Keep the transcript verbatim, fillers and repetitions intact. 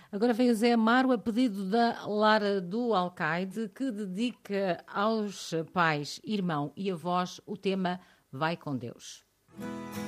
Agora vem o Zé Amaro a pedido da Lara do Alcaide, que dedica aos pais, irmão e avós o tema Vai com Deus.